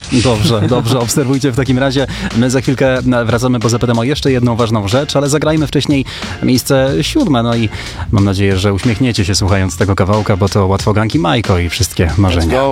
Dobrze, obserwujcie w takim razie. My za chwilkę wracamy, bo zapytam o jeszcze jedną ważną rzecz, ale zagrajmy wcześniej miejsce 7. No i mam nadzieję, że uśmiechniecie się słuchając tego kawałka, bo to Łatwoganki Majko i wszystkie marzenia.